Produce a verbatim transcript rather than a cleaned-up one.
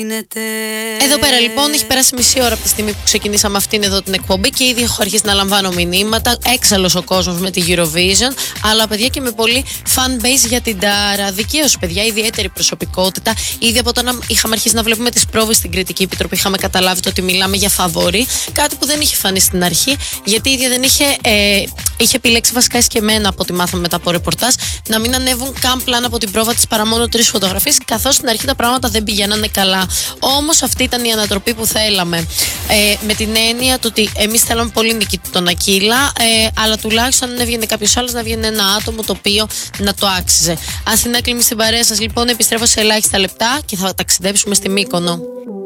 Εδώ πέρα λοιπόν έχει περάσει μισή ώρα από τη στιγμή που ξεκινήσαμε αυτήν εδώ την εκπομπή και ήδη έχω αρχίσει να λαμβάνω μηνύματα. Έξαλλος ο κόσμος με τη Eurovision, αλλά παιδιά και με πολύ fan base για την Τάρα. Δικαίως, παιδιά, ιδιαίτερη προσωπικότητα. Ήδη από όταν είχαμε αρχίσει να βλέπουμε τις πρόβες στην Κριτική Επιτροπή, είχαμε καταλάβει το ότι μιλάμε για φαβορί. Κάτι που δεν είχε φανεί στην αρχή, γιατί η ίδια δεν είχε, ε, είχε επιλέξει βασικά εσκεμμένα από ό,τι μάθαμε μετά από ρεπορτάζ να μην ανέβουν καν πλάνα από την πρόβα της παρά μόνο τρεις φωτογραφίες, καθώς στην αρχή τα πράγματα δεν πηγαίνανε καλά. Όμως αυτή ήταν η ανατροπή που θέλαμε. Ε, με την έννοια του ότι εμείς θέλαμε πολύ νικητή τον Ακύλα, ε, αλλά τουλάχιστον αν έβγαινε κάποιος άλλος να έβγαινε ένα άτομο το οποίο να το άξιζε. Αθηνά Κλίμη στην παρέα σας λοιπόν, επιστρέφω σε ελάχιστα λεπτά και θα ταξιδέψουμε στη Μύκονο.